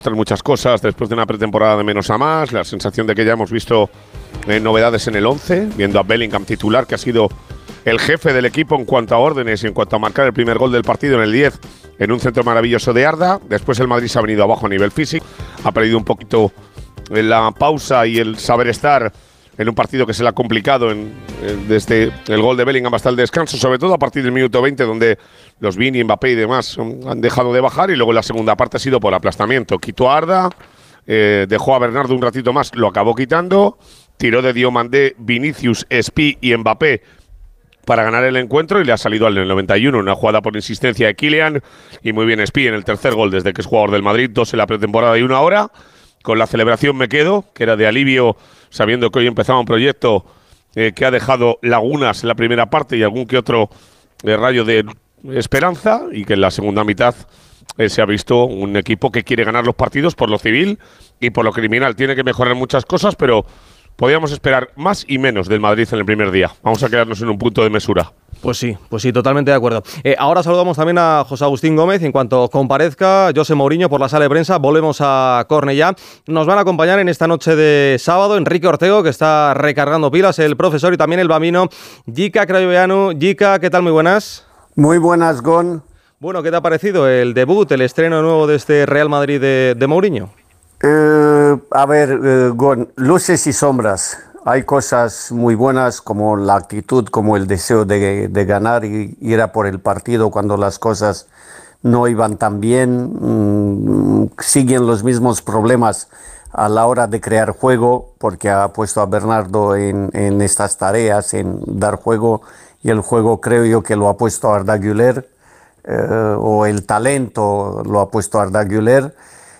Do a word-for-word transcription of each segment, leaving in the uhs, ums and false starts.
muchas cosas después de una pretemporada de menos a más, la sensación de que ya hemos visto eh, novedades en el once, viendo a Bellingham titular, que ha sido el jefe del equipo en cuanto a órdenes y en cuanto a marcar el primer gol del partido en el diez, en un centro maravilloso de Arda. Después el Madrid se ha venido abajo a nivel físico, ha perdido un poquito la pausa y el saber estar en un partido que se le ha complicado en, en, desde el gol de Bellingham hasta el descanso, sobre todo a partir del minuto veinte, donde los Vini, Mbappé y demás han dejado de bajar, y luego la segunda parte ha sido por aplastamiento. Quitó a Arda, eh, dejó a Bernardo un ratito más, lo acabó quitando, tiró de Diomandé, Vinicius, Espi y Mbappé para ganar el encuentro, y le ha salido al noventa y uno una jugada por insistencia de Kylian, y muy bien Espi en el tercer gol desde que es jugador del Madrid, dos en la pretemporada y una hora. Con la celebración me quedo, que era de alivio, sabiendo que hoy empezaba un proyecto eh, que ha dejado lagunas en la primera parte y algún que otro eh, rayo de esperanza, y que en la segunda mitad eh, se ha visto un equipo que quiere ganar los partidos por lo civil y por lo criminal. Tiene que mejorar muchas cosas, pero podíamos esperar más y menos del Madrid en el primer día. Vamos a quedarnos en un punto de mesura. Pues sí, pues sí, totalmente de acuerdo. Eh, ahora saludamos también a José Agustín Gómez. En cuanto comparezca José Mourinho por la sala de prensa, volvemos a Cornellá. Nos van a acompañar en esta noche de sábado Enrique Ortego, que está recargando pilas, el profesor, y también el bambino Jika Crayoveanu. Jika, ¿qué tal? Muy buenas. Muy buenas, Gon. Bueno, ¿qué te ha parecido el debut, el estreno nuevo de este Real Madrid de, de Mourinho? Eh, a ver, eh, Gon, luces y sombras. Hay cosas muy buenas, como la actitud, como el deseo de, de ganar y ir a por el partido cuando las cosas no iban tan bien. Mm, siguen los mismos problemas a la hora de crear juego, porque ha puesto a Bernardo en, en estas tareas, en dar juego, y el juego creo yo que lo ha puesto Arda Güler, eh, o el talento lo ha puesto Arda Güler.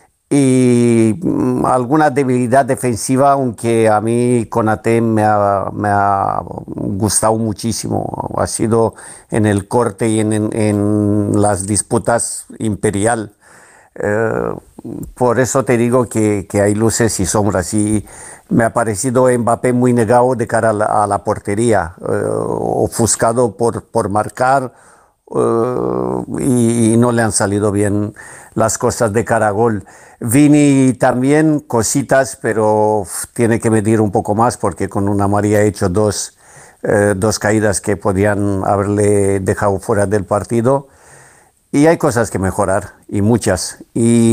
Y mm, alguna debilidad defensiva, aunque a mí Konaté me ha, me ha gustado muchísimo. Ha sido en el corte y en, en, en las disputas imperial. Eh, por eso te digo que, que hay luces y sombras. Y me ha parecido Mbappé muy negado de cara a la, a la portería, eh, ofuscado por, por marcar, eh, y, y no le han salido bien las cosas de cara a gol. Vini también, cositas, pero uf, tiene que medir un poco más, porque con una María ha hecho dos, eh, dos caídas que podían haberle dejado fuera del partido. Y hay cosas que mejorar, y muchas.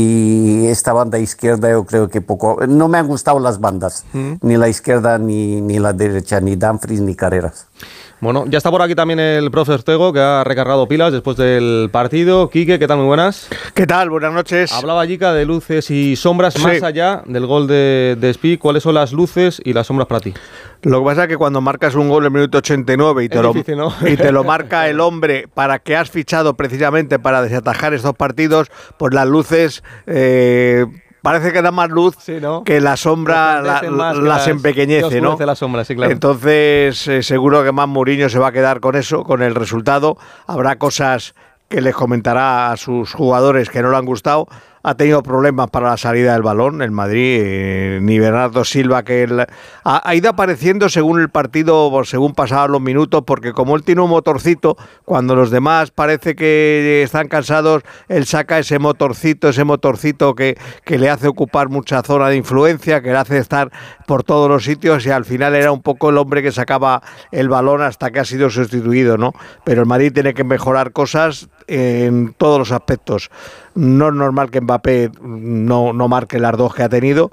Y esta banda izquierda yo creo que poco... No me han gustado las bandas, ¿Mm? ni la izquierda, ni, ni la derecha, ni Dumfries, ni Carreras. Bueno, ya está por aquí también el profe Ortego, que ha recargado pilas después del partido. Quique, ¿qué tal? Muy buenas. ¿Qué tal? Buenas noches. Hablaba Jica de luces y sombras, sí. Más allá del gol de, de Espi. ¿Cuáles son las luces y las sombras para ti? Lo que pasa es que cuando marcas un gol en el minuto ochenta y nueve y te, lo, difícil, ¿no? y te lo marca el hombre para que has fichado precisamente para desatajar estos partidos, pues las luces... Eh, parece que da más luz, sí, ¿no? Que la sombra la, las, las empequeñece, ¿no? La sombra, sí, claro. Entonces, eh, seguro que más Mourinho se va a quedar con eso, con el resultado. Habrá cosas que les comentará a sus jugadores que no le han gustado. Ha tenido problemas para la salida del balón el Madrid, eh, ni Bernardo Silva, que él, ha, ha ido apareciendo según el partido, según pasaban los minutos, porque como él tiene un motorcito, cuando los demás parece que están cansados, él saca ese motorcito, ese motorcito que, que le hace ocupar mucha zona de influencia, que le hace estar por todos los sitios, y al final era un poco el hombre que sacaba el balón hasta que ha sido sustituido, ¿no? Pero el Madrid tiene que mejorar cosas en todos los aspectos. No es normal que Mbappé no, no marque las dos que ha tenido,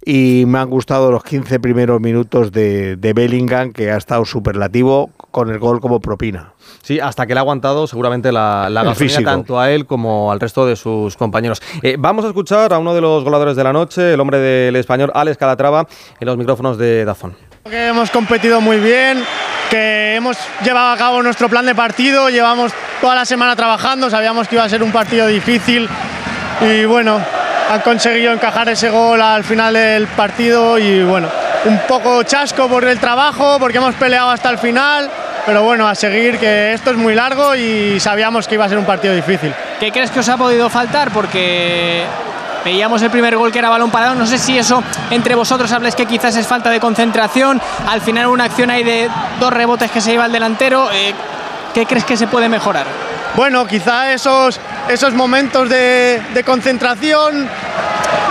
y me han gustado los quince primeros minutos de, de Bellingham, que ha estado superlativo, con el gol como propina. Sí, hasta que le ha aguantado seguramente la, la gasolina tanto a él como al resto de sus compañeros. Eh, vamos a escuchar a uno de los goleadores de la noche, el hombre del Español, Alex Calatrava, en los micrófonos de DAZN. Que hemos competido muy bien, que hemos llevado a cabo nuestro plan de partido, llevamos toda la semana trabajando, sabíamos que iba a ser un partido difícil, y bueno, han conseguido encajar ese gol al final del partido, y bueno, un poco chasco por el trabajo, porque hemos peleado hasta el final, pero bueno, a seguir, que esto es muy largo y sabíamos que iba a ser un partido difícil. ¿Qué crees que os ha podido faltar? Porque veíamos el primer gol que era balón parado, no sé si eso entre vosotros habléis que quizás es falta de concentración, al final una acción ahí de dos rebotes que se lleva el delantero, eh, ¿qué crees que se puede mejorar? Bueno, quizá esos, esos momentos de, de concentración,